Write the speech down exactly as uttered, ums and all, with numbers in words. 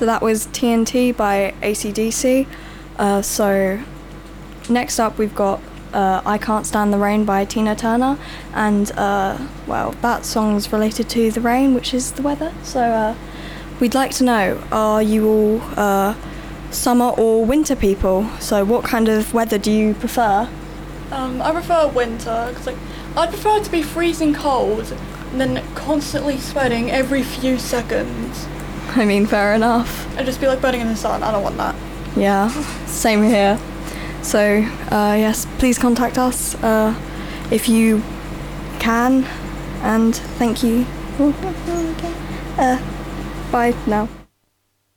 So that was T N T by A C D C. Uh, so next up we've got uh, I Can't Stand the Rain by Tina Turner. And, uh, well, that song's related to the rain, which is the weather. So uh, we'd like to know, are you all uh, summer or winter people? So what kind of weather do you prefer? Um, I prefer winter, because like, I'd prefer it to be freezing cold and then constantly sweating every few seconds. I mean, fair enough. I'd just be like burning in the sun. I don't want that. Yeah, same here. So, uh, yes, please contact us uh, if you can, and thank you. Uh, bye now.